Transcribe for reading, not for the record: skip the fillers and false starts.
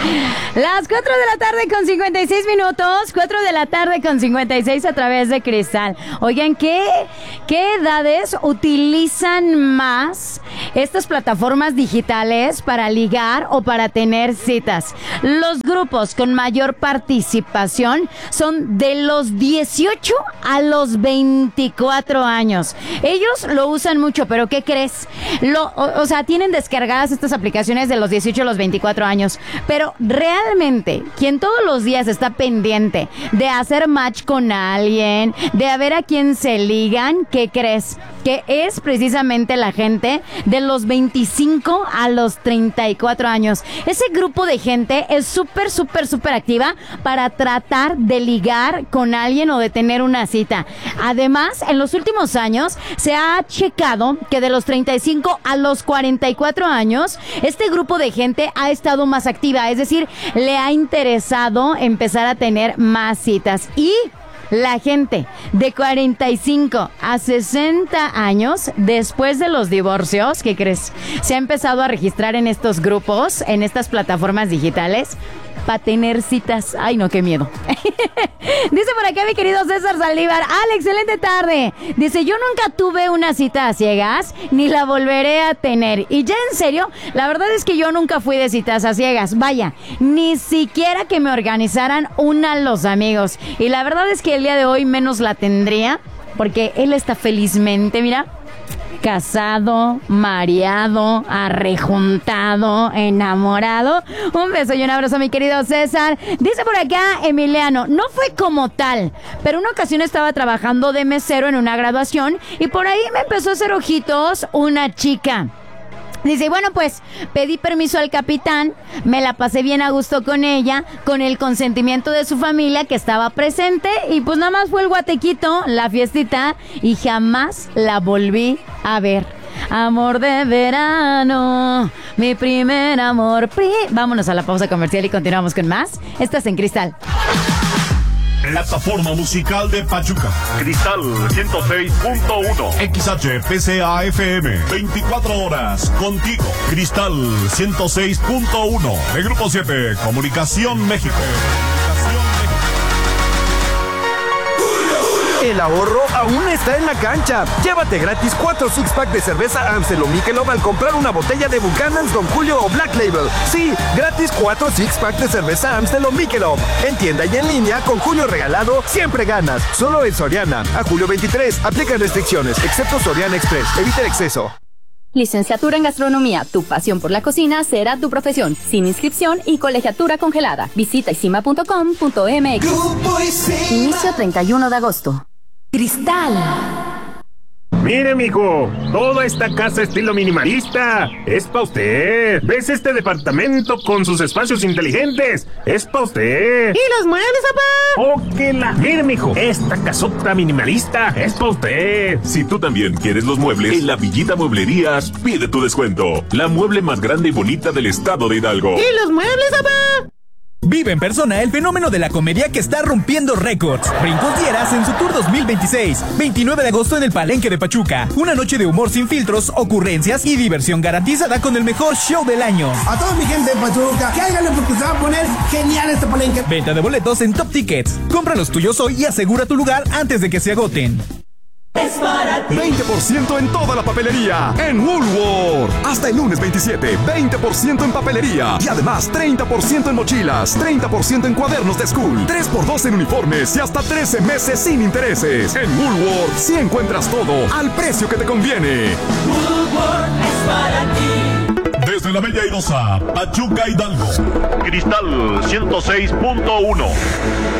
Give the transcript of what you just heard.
Las 4 de la tarde con 56 minutos, 4 de la tarde con 56 a través de Cristal. Oigan, ¿qué edades utilizan más estas plataformas digitales para ligar o para tener citas? Los grupos con mayor participación son de los 18 a los 24 años. Ellos lo usan mucho, pero ¿qué crees? O sea, tienen descargadas estas aplicaciones de los 18 a los 24 años, pero realmente quien todos los días está pendiente de hacer match con alguien, de a ver a quién se ligan, ¿qué crees? Que es precisamente la gente de los 25 a los 34 años. Ese grupo de gente es súper activa para tratar de ligar con alguien o de tener una cita. Además, en los últimos años se ha checado que de los 35 a los 44 años, este grupo de gente ha estado más activa, es decir, le ha interesado empezar a tener más citas. Y la gente de 45 a 60 años, después de los divorcios, ¿qué crees? Se ha empezado a registrar en estos grupos, en estas plataformas digitales, para tener citas. Ay, no, qué miedo. Dice por acá mi querido César Saldívar. Excelente tarde. Dice, yo nunca tuve una cita a ciegas, ni la volveré a tener. Y ya en serio, la verdad es que yo nunca fui de citas a ciegas. Vaya, ni siquiera que me organizaran una los amigos. Y la verdad es que el día de hoy menos la tendría, porque él está felizmente, mira, casado, mareado, arrejuntado, enamorado. Un beso y un abrazo, mi querido César. Dice por acá Emiliano, no fue como tal, pero una ocasión estaba trabajando de mesero en una graduación y por ahí me empezó a hacer ojitos una chica. Dice, bueno, pues pedí permiso al capitán, me la pasé bien a gusto con ella, con el consentimiento de su familia que estaba presente y pues nada más fue el guatequito, la fiestita y jamás la volví a ver. Amor de verano, mi primer amor. Vámonos a la pausa comercial y continuamos con más. Estás en Cristal. Plataforma musical de Pachuca. Cristal 106.1. XHPCA FM. 24 horas contigo. Cristal 106.1. De Grupo 7. Comunicación México. El ahorro aún está en la cancha. Llévate gratis 4 six-pack de cerveza Amstel o Michelob al comprar una botella de Buchanan's, Don Julio o Black Label. Sí, gratis 4 six-pack de cerveza Amstel o Michelob. En tienda y en línea, con Julio regalado, siempre ganas. Solo en Soriana. A julio 23. Aplican restricciones, excepto Soriana Express. Evita el exceso. Licenciatura en Gastronomía. Tu pasión por la cocina será tu profesión. Sin inscripción y colegiatura congelada. Visita isima.com.mx. Inicio 31 de agosto. Cristal. Mire, mijo, toda esta casa estilo minimalista es pa' usted. ¿Ves este departamento con sus espacios inteligentes? Es pa' usted. ¿Y los muebles, papá? ¡Oh, que la! Mire, mijo, esta casota minimalista es pa' usted. Si tú también quieres los muebles, en La Villita Mueblerías pide tu descuento. La mueble más grande y bonita del estado de Hidalgo. ¿Y los muebles, papá? Vive en persona el fenómeno de la comedia que está rompiendo récords. Brincos Dieras en su tour 2026. 29 de agosto en el Palenque de Pachuca. Una noche de humor sin filtros, ocurrencias y diversión garantizada con el mejor show del año. A toda mi gente de Pachuca, cáiganle porque se va a poner genial este Palenque. Venta de boletos en Top Tickets. Compra los tuyos hoy y asegura tu lugar antes de que se agoten. Es para ti. 20% en toda la papelería en Woolworth. Hasta el lunes 27, 20% en papelería. Y además 30% en mochilas, 30% en cuadernos de school, 3x2 en uniformes y hasta 13 meses sin intereses. En Woolworth sí encuentras todo al precio que te conviene. Woolworth es para ti. Desde la Bella Airosa, Pachuca, Hidalgo. Cristal 106.1.